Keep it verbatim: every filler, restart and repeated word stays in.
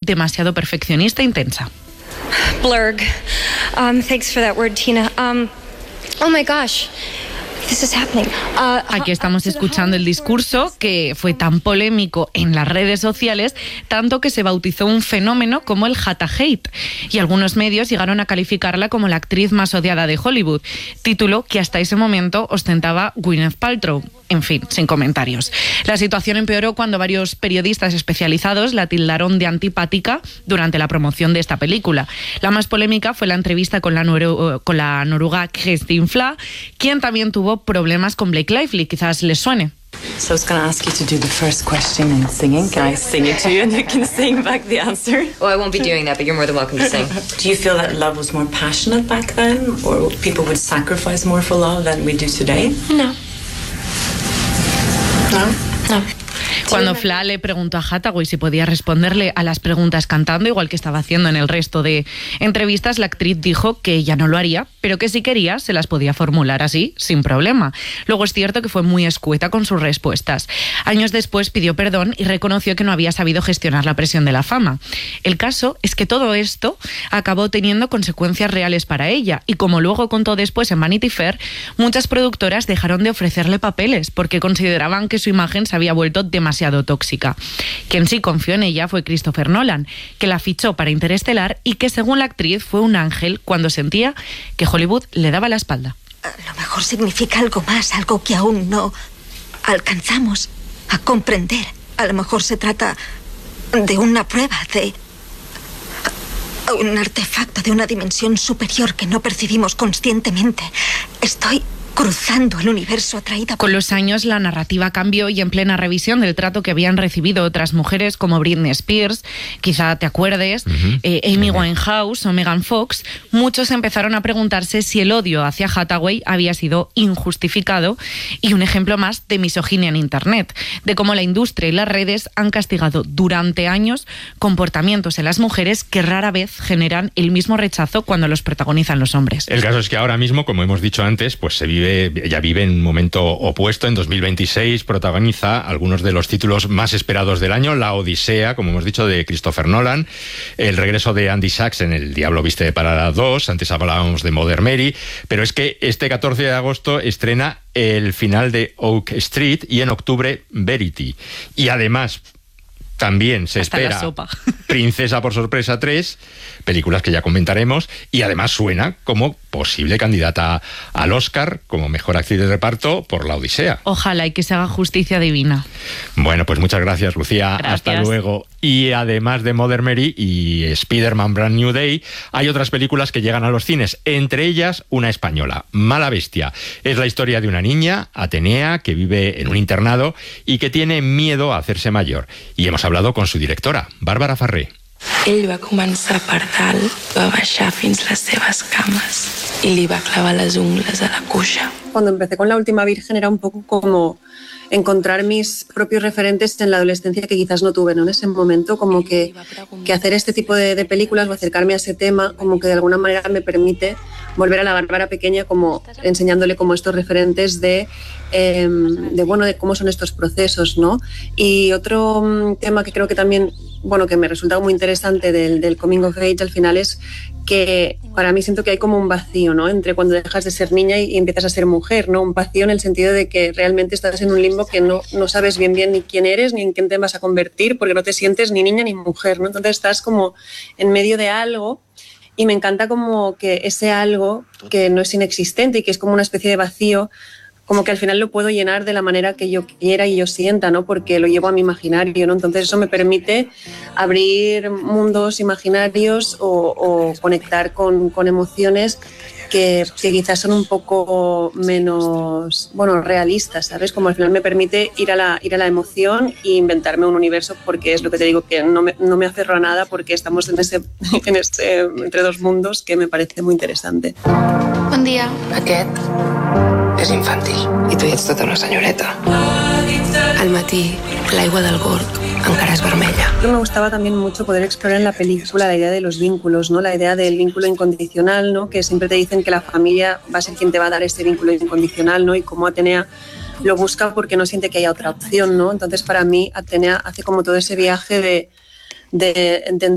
demasiado perfeccionista e intensa. Blurg. Um, thanks for that word, Tina. Um, oh my gosh. This is happening. Uh, Aquí estamos escuchando el discurso que fue tan polémico en las redes sociales, tanto que se bautizó un fenómeno como el Hata Hate, y algunos medios llegaron a calificarla como la actriz más odiada de Hollywood, título que hasta ese momento ostentaba Gwyneth Paltrow. En fin, sin comentarios. La situación empeoró cuando varios periodistas especializados la tildaron de antipática durante la promoción de esta película. La más polémica fue la entrevista con la, noru- con la noruega Kristin Fla, quien también tuvo problemas con Blake Lively, quizás les suene. So I was going to ask you to do the first question in singing. Can I sing it to you and you can sing back the answer? Oh, I won't be doing that, but you're more than welcome to sing. Do you feel that love was more passionate back then, or people would sacrifice more for love than we do today? No. No? No. Cuando Fla le preguntó a Hathaway si podía responderle a las preguntas cantando, igual que estaba haciendo en el resto de entrevistas, la actriz dijo que ella no lo haría, pero que si quería se las podía formular así, sin problema. Luego es cierto que fue muy escueta con sus respuestas. Años después pidió perdón y reconoció que no había sabido gestionar la presión de la fama. El caso es que todo esto acabó teniendo consecuencias reales para ella, y como luego contó después en Vanity Fair, muchas productoras dejaron de ofrecerle papeles porque consideraban que su imagen se había vuelto demasiado tóxica. Quien sí confió en ella fue Christopher Nolan, que la fichó para Interestelar y que, según la actriz, fue un ángel cuando sentía que Hollywood le daba la espalda. A lo mejor significa algo más, algo que aún no alcanzamos a comprender. A lo mejor se trata de una prueba, de un artefacto de una dimensión superior que no percibimos conscientemente. Estoy cruzando el universo atraída por... Con los años la narrativa cambió y en plena revisión del trato que habían recibido otras mujeres como Britney Spears, quizá te acuerdes, uh-huh. eh, Amy uh-huh. Winehouse o Megan Fox, muchos empezaron a preguntarse si el odio hacia Hathaway había sido injustificado, y un ejemplo más de misoginia en Internet, de cómo la industria y las redes han castigado durante años comportamientos en las mujeres que rara vez generan el mismo rechazo cuando los protagonizan los hombres. El caso es que ahora mismo, como hemos dicho antes, pues se vive ella vive en un momento opuesto. En dos mil veintiséis protagoniza algunos de los títulos más esperados del año: La Odisea, como hemos dicho, de Christopher Nolan, el regreso de Andy Sachs en El Diablo Viste de Prada dos, antes hablábamos de Mother Mary, pero es que este catorce de agosto estrena el final de Oak Street y en octubre Verity. Y además también se Hasta espera la sopa. Princesa por sorpresa tres, películas que ya comentaremos, y además suena como posible candidata al Oscar como mejor actriz de reparto por La Odisea. Ojalá y que se haga justicia divina. Bueno, pues muchas gracias, Lucía. Gracias. Hasta luego. Y además de Mother Mary y Spider-Man Brand New Day, hay otras películas que llegan a los cines, entre ellas una española, Mala Bestia. Es la historia de una niña, Atenea, que vive en un internado y que tiene miedo a hacerse mayor. Y hemos hablado con su directora, Bàrbara Ferrer. Ell va començar per dalt, va baixar fins les seves cames i li va clavar les ungles a la cuixa. Cuando empecé con La Última Virgen era un poco como encontrar mis propios referentes en la adolescencia que quizás no tuve, ¿no? En ese momento, como que, que hacer este tipo de, de películas o acercarme a ese tema, como que de alguna manera me permite volver a la Bárbara pequeña, como enseñándole como estos referentes de, eh, de, bueno, de cómo son estos procesos, ¿no? Y otro um, tema que creo que también, bueno, que me resulta muy interesante del, del coming of age al final es que para mí siento que hay como un vacío, ¿no? Entre cuando dejas de ser niña y, y empiezas a ser mujer, ¿no? Un vacío en el sentido de que realmente estás en un limbo que no, no sabes bien bien ni quién eres ni en quién te vas a convertir, porque no te sientes ni niña ni mujer, ¿no? Entonces estás como en medio de algo, y me encanta como que ese algo que no es inexistente y que es como una especie de vacío, como que al final lo puedo llenar de la manera que yo quiera y yo sienta, ¿no? Porque lo llevo a mi imaginario, ¿no? Entonces eso me permite abrir mundos imaginarios o, o conectar con, con emociones que, que quizás son un poco menos, bueno, realistas, ¿sabes? Como al final me permite ir a la, ir a la emoción e inventarme un universo, porque es lo que te digo, que no me, no me aferro a nada, porque estamos en ese, en ese entre dos mundos que me parece muy interesante. Bon dia. Aquest és infantil i tu hi ets tota una senyoreta. Al matí, l'aigua del gorg encara és vermella. Me gustaba también mucho poder explorar en la película la idea de los vínculos, ¿no? La idea del vínculo incondicional, ¿no? Que siempre te dicen que la familia va a ser quien te va a dar ese vínculo incondicional, ¿no? Y cómo Atenea lo busca porque no siente que haya otra opción, ¿no? Entonces, para mí, Atenea hace como todo ese viaje de, de entender